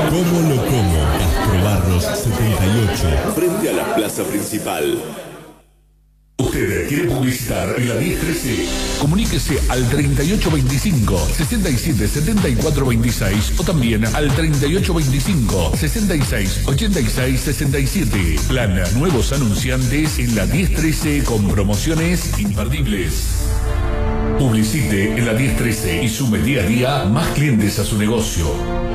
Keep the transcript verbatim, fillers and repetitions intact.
¿Cómo lo como? Castro Barros setenta y ocho. Frente a la plaza principal. ¿Usted quiere publicitar en la diez trece? Comuníquese al treinta y ocho veinticinco, sesenta y siete, setenta y cuatro veintiséis o también al treinta y ocho veinticinco, sesenta y seis, ochenta y seis, sesenta y siete. Plan Nuevos Anunciantes en la diez trece con promociones imperdibles. Publicite en la diez trece y sume día a día más clientes a su negocio.